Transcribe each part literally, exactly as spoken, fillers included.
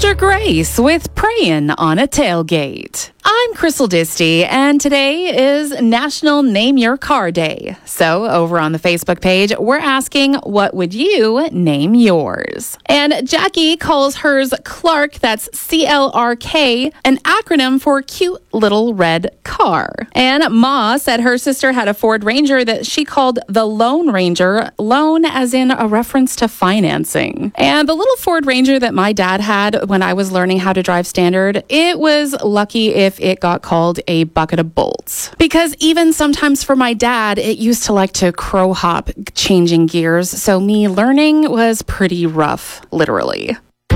Sister Grace with Praying on a Tailgate. I'm Crystal Disty, and today is National Name Your Car Day. So over on the Facebook page, we're asking, what would you name yours? And Jackie calls hers Clark, that's C L R K, an acronym for cute little red car. And Ma said her sister had a Ford Ranger that she called the Lone Ranger, loan as in a reference to financing. And the little Ford Ranger that my dad had when I was learning how to drive standard, it was lucky if it got called a bucket of bolts. Because even sometimes for my dad, it used to like to crow hop changing gears. So me learning was pretty rough, literally.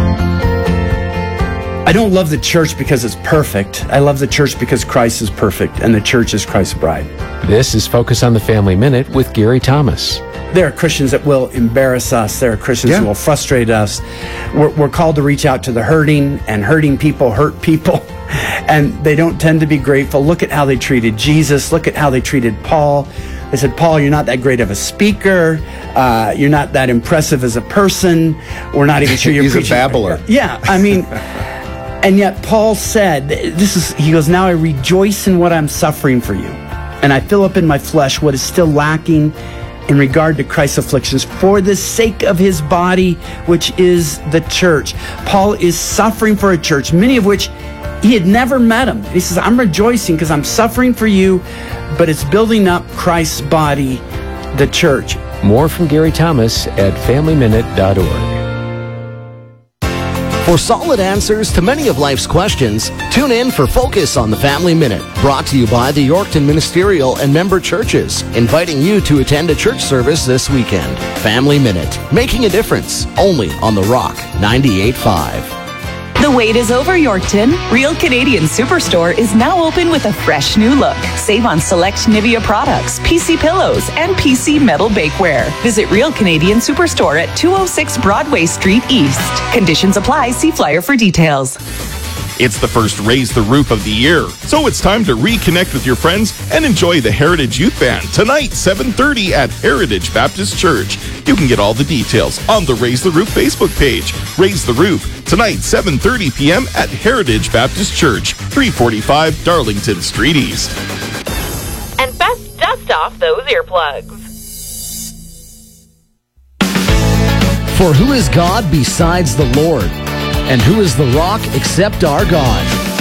I don't love the church because it's perfect. I love the church because Christ is perfect and the church is Christ's bride. This is Focus on the Family Minute with Gary Thomas. There are Christians that will embarrass us. There are Christians yeah. that will frustrate us. We're, we're called to reach out to the hurting, and hurting people hurt people. And they don't tend to be grateful. Look at how they treated Jesus. Look at how they treated Paul. They said, Paul, you're not that great of a speaker. Uh, you're not that impressive as a person. We're not even sure you're He's preaching. a babbler. Yeah, I mean... And yet Paul said, this is, he goes, now I rejoice in what I'm suffering for you. And I fill up in my flesh what is still lacking in regard to Christ's afflictions for the sake of his body, which is the church. Paul is suffering for a church, many of which he had never met him. He says, I'm rejoicing because I'm suffering for you, but it's building up Christ's body, the church. More from Gary Thomas at family minute dot org. For solid answers to many of life's questions, tune in for Focus on the Family Minute, brought to you by the Yorkton Ministerial and member churches, inviting you to attend a church service this weekend. Family Minute, making a difference, only on The Rock ninety-eight point five. The wait is over, Yorkton. Real Canadian Superstore is now open with a fresh new look. Save on select Nivea products, P C pillows, and P C metal bakeware. Visit Real Canadian Superstore at two oh six Broadway Street East. Conditions apply. See flyer for details. It's the first Raise the Roof of the year, so it's time to reconnect with your friends and enjoy the Heritage Youth Band tonight, seven thirty at Heritage Baptist Church. You can get all the details on the Raise the Roof Facebook page. Raise the Roof tonight, seven thirty p.m. at Heritage Baptist Church, three forty-five Darlington Street East. And best dust off those earplugs. For who is God besides the Lord? And who is the rock except our God?